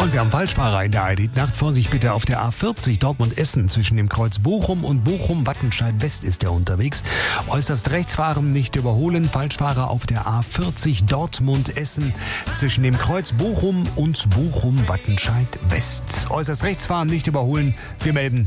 Und wir haben Falschfahrer in der ID-Nacht. Vorsicht bitte auf der A40 Dortmund-Essen zwischen dem Kreuz Bochum und Bochum-Wattenscheid-West ist der unterwegs. Äußerst rechts fahren, nicht überholen. Falschfahrer auf der A40 Dortmund-Essen zwischen dem Kreuz Bochum und Bochum-Wattenscheid-West. Äußerst rechts fahren, nicht überholen. Wir melden